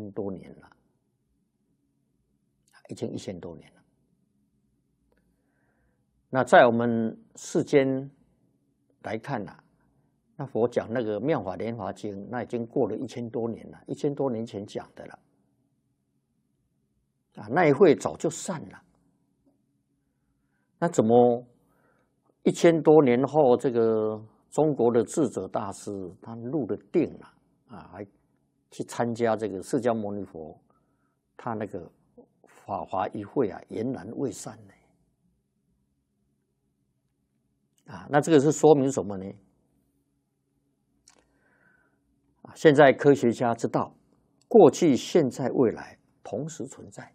多年了，已经1000多年了。那在我们世间来看呐，那佛讲那个《妙法莲华经》，那已经过了1000多年了，1000多年前讲的了。那一会早就散了。那怎么1000多年后，这个中国的智者大师他入了定了还去参加这个释迦牟尼佛他那个法华一会俨然未散呢？那这个是说明什么呢？现在科学家知道，过去、现在、未来同时存在。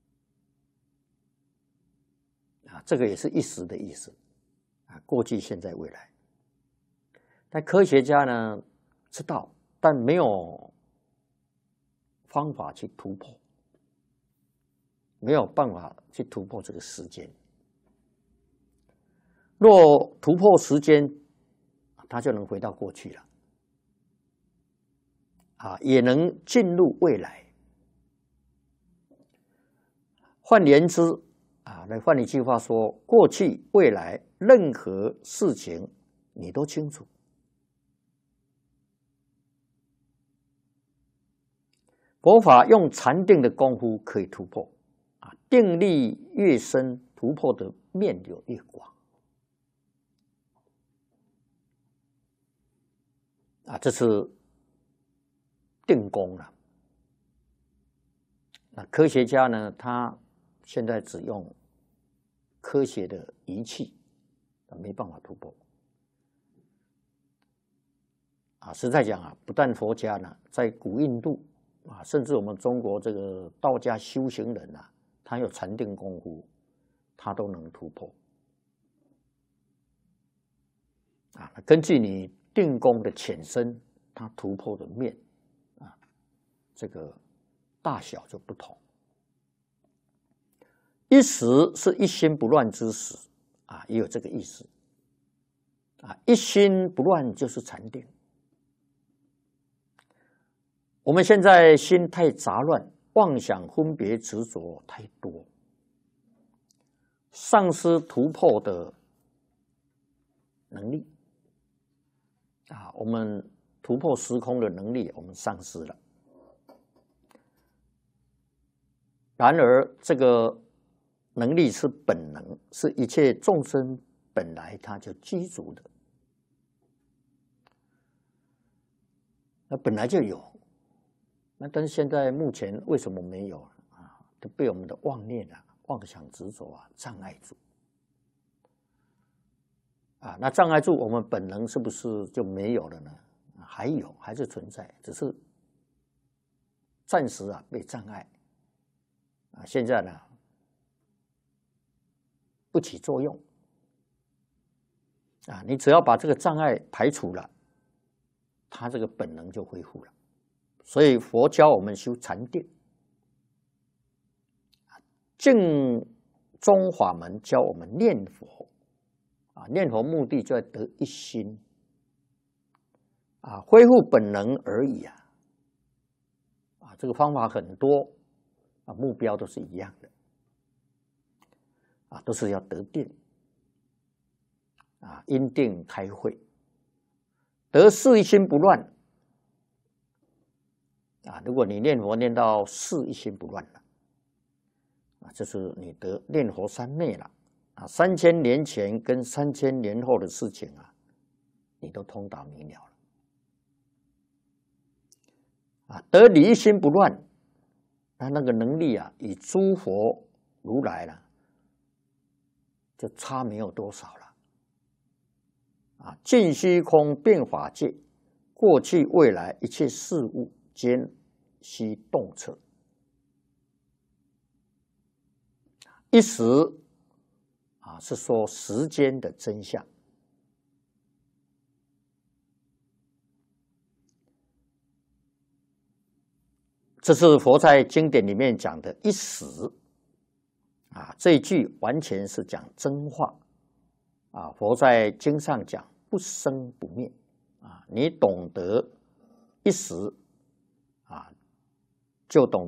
这个也是一时的意思。过去、现在、未来。但科学家呢知道，但没有方法去突破，没有办法去突破这个时间。若突破时间，他就能回到过去了，也能进入未来。换言之，来换一句话说，过去、未来任何事情你都清楚。佛法用禅定的功夫可以突破，定力越深，突破的面就越广。这是定功了。那科学家呢，他现在只用科学的仪器，没办法突破。实在讲不但佛家呢，在古印度甚至我们中国这个道家修行人他有禅定功夫，他都能突破。根据你定功的浅深，它突破的面这个大小就不同。一时是一心不乱之时也有这个意思。一心不乱就是禅定。我们现在心太杂乱，妄想分别执着太多，丧失突破的能力我们突破时空的能力我们丧失了。然而这个能力是本能，是一切众生本来它就具足的，那本来就有。但是现在目前为什么没有都被我们的妄念妄想执着障碍住那障碍住我们本能是不是就没有了呢？还有，还是存在，只是暂时被障碍现在呢不起作用你只要把这个障碍排除了，它这个本能就恢复了。所以佛教我们修禅定，净宗法门教我们念佛念佛目的就要得一心恢复本能而已这个方法很多目标都是一样的都是要得定因定开慧，得事一心不乱如果你念佛念到事一心不乱了这是你得念佛三昧了3000年前跟3000年后的事情你都通达明了了得理一心不乱，那个能力与诸佛如来就差没有多少了尽虚空遍法界，过去未来一切事物皆悉洞彻。一时是说时间的真相。这是佛在经典里面讲的一时这一句完全是讲真话佛在经上讲不生不灭你懂得一时就懂